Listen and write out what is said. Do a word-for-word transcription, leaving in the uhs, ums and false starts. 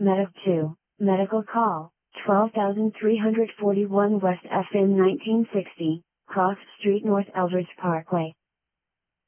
Medic two, medical call, twelve thousand three hundred forty-one West F M nineteen sixty, Cross Street North Eldridge Parkway.